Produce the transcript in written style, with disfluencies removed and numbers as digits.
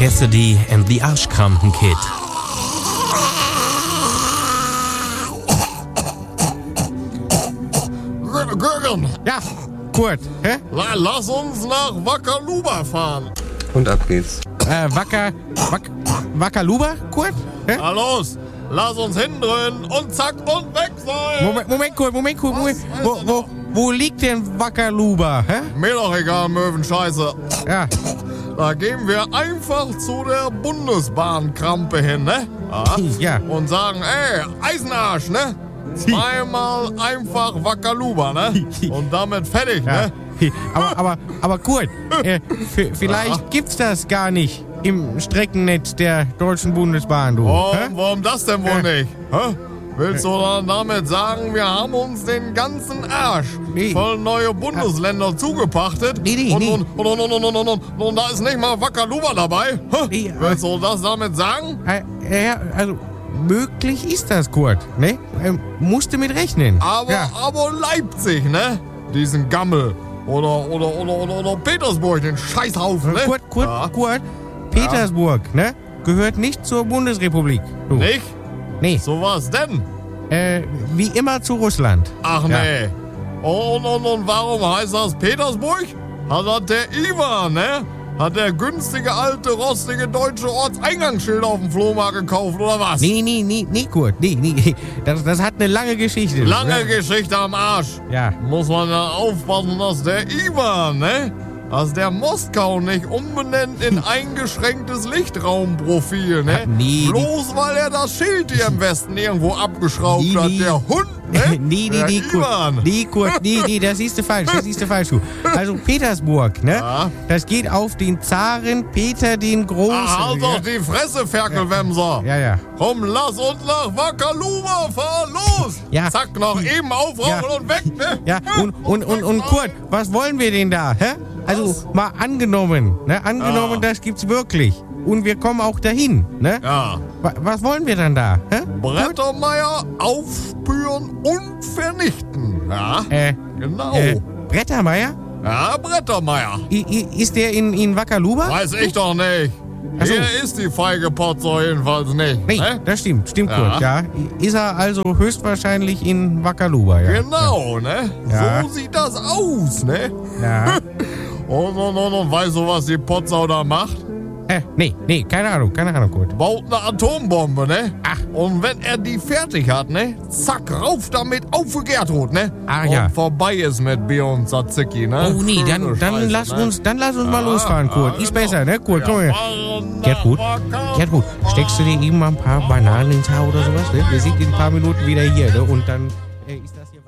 Cassidy and the Arschkrampen Kid. Gürgen, Ja, Kurt, hä? lass uns nach Wakaluba fahren. Und ab geht's. Wakaluba, Kurt? Hä? Na los, lass uns hindrehen und zack und weg sein. Moment, Kurt. Wo liegt denn Wakaluba, hä? Mir doch egal, Möwenscheiße. Ja, Da gehen wir einfach zu der Bundesbahnkrampe hin, ne? ja. Und sagen, ey, Eisenarsch, ne? Zweimal einfach Wakaluba, ne? Und damit fertig, Ja. ne? Aber Kurt, vielleicht gibt's das gar nicht im Streckennetz der Deutschen Bundesbahn, du. Hä? Warum das denn wohl nicht? Hä? Willst du dann damit sagen, wir haben uns den ganzen Arsch Nee. voll neue Bundesländer zugepachtet? Nee. Und da ist nicht mal Wakaluba dabei? Hä? Nee, Willst du das damit sagen? Ja, also möglich ist das, Kurt, ne? Musste mit rechnen. Aber Leipzig, ne? Diesen Gammel. Oder Petersburg, den Scheißhaufen, ne? Kurt, Petersburg, ne? Gehört nicht zur Bundesrepublik. Du. Nicht? Nee, So was denn? wie immer zu Russland. Ach Ja. nee. Und warum heißt das Petersburg? Hat das der Ivan, ne? Hat der günstige, alte, rostige deutsche Ortseingangsschild auf dem Flohmarkt gekauft, oder was? Nee, Kurt, nee. Das hat eine lange Geschichte. Lange Geschichte am Arsch. Ja. Muss man ja aufpassen, dass der Ivan, ne? Dass der Moskau nicht umbenennt in eingeschränktes Lichtraumprofil, ne? Nee, Bloß weil er das Schild hier im Westen irgendwo abgeschraubt hat, der Hund, ne? Nee, Kurt, das siehst du falsch, du. Also Petersburg, ne? Ja. Das geht auf den Zaren Peter den Großen. Halt doch die Fresse, Ferkelwemser. Ja. Komm, lass uns nach Wakaluba fahren, los! Ja. Zack, noch eben aufrauchen und weg, ne? Ja, und Kurt, was wollen wir denn da, hä? Also, mal angenommen, ne? Angenommen, das gibt's wirklich. Und wir kommen auch dahin, ne? Ja. Was wollen wir dann da, hä? Brettermeier aufspüren und vernichten, ja? Genau. Brettermeier? Ja, Brettermeier. Ist der in Wakaluba? Weiß ich doch nicht. Ach so. Hier ist die feige Potzer jedenfalls nicht. Nee, Ne? das stimmt, Ja. Kurt, ja. Ist er also höchstwahrscheinlich in Wakaluba, ja. Genau, ne? Ja. So sieht das aus, ne? Ja. Und weißt du, was die Potsau da macht? Nee, keine Ahnung, Kurt. Baut eine Atombombe, ne? Ach. Und wenn er die fertig hat, ne? Zack, rauf damit auf für Gertrud, ne? Ah, und ja. vorbei ist mit Bier und Tzatziki, ne? Oh nee, dann Scheiße, lass ne? uns mal losfahren, Kurt. Ist besser, ne, Kurt? Komm her. fahren Gertrud, nach Gertrud, steckst du dir eben mal ein paar Bananen ins Haar oder sowas, ne? Wir sind in ein paar Minuten wieder hier, ne? Und dann ist das hier...